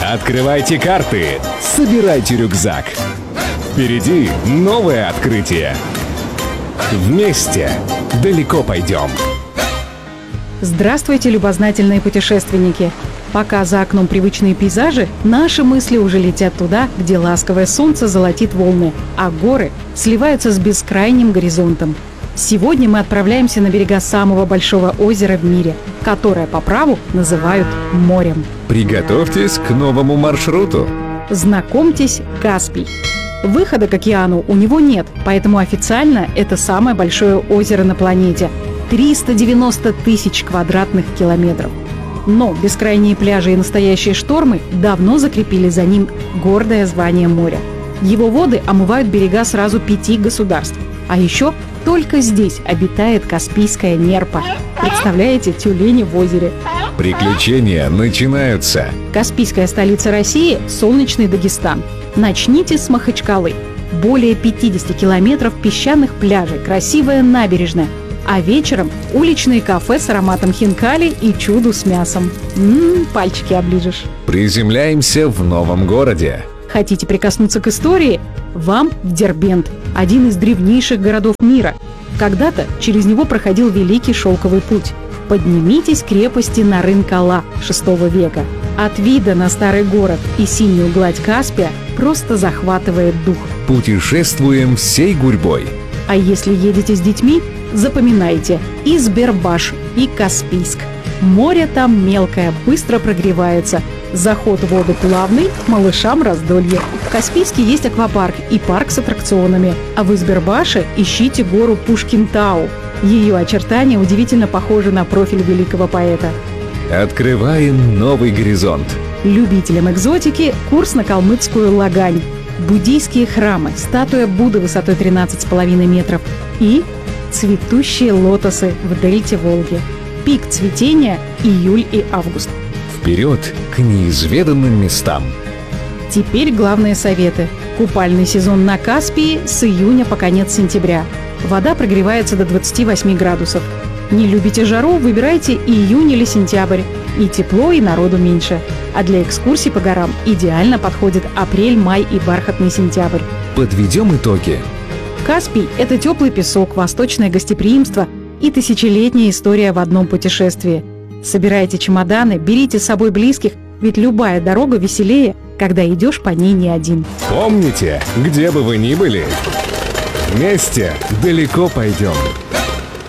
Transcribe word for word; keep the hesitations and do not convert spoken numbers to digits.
Открывайте карты, собирайте рюкзак. Впереди новое открытие. Вместе далеко пойдем. Здравствуйте, любознательные путешественники! Пока за окном привычные пейзажи, наши мысли уже летят туда, где ласковое солнце золотит волны, а горы сливаются с бескрайним горизонтом. Сегодня мы отправляемся на берега самого большого озера в мире, которое по праву называют морем. Приготовьтесь к новому маршруту. Знакомьтесь, Каспий. Выхода к океану у него нет, поэтому официально это самое большое озеро на планете – триста девяносто тысяч квадратных километров. Но бескрайние пляжи и настоящие штормы давно закрепили за ним гордое звание моря. Его воды омывают берега сразу пяти государств. А еще только здесь обитает Каспийская нерпа. Представляете, тюлени в озере. Приключения начинаются. Каспийская столица России – солнечный Дагестан. Начните с Махачкалы. Более пятьдесят километров песчаных пляжей, красивая набережная. А вечером уличные кафе с ароматом хинкали и чуду с мясом. Ммм, пальчики оближешь. Приземляемся в новом городе. Хотите прикоснуться к истории? Вам в Дербент, один из древнейших городов мира. Когда-то через него проходил Великий Шелковый путь. Поднимитесь к крепости Нарын-Кала шестого века. От вида на старый город и синюю гладь Каспия просто захватывает дух. Путешествуем всей гурьбой. А если едете с детьми, запоминайте и Сбербаш, и Каспийск. Море там мелкое, быстро прогревается. Заход в воду плавный, малышам раздолье. В Каспийске есть аквапарк и парк с аттракционами. А в Избербаше ищите гору Пушкин-Тау. Ее очертания удивительно похожи на профиль великого поэта. Открываем новый горизонт. Любителям экзотики курс на калмыцкую Лагань. Буддийские храмы, статуя Будды высотой тринадцать с половиной метров и цветущие лотосы в дельте Волги. Пик цветения – июль и август. Вперед к неизведанным местам. Теперь главные советы. Купальный сезон на Каспии с июня по конец сентября. Вода прогревается до двадцати восьми градусов. Не любите жару, выбирайте июнь или сентябрь. И тепло, и народу меньше. А для экскурсий по горам идеально подходит апрель, май и бархатный сентябрь. Подведем итоги. Каспий – это теплый песок, восточное гостеприимство и тысячелетняя история в одном путешествии. Собирайте чемоданы, берите с собой близких, ведь любая дорога веселее, когда идешь по ней не один. Помните, где бы вы ни были, вместе далеко пойдем.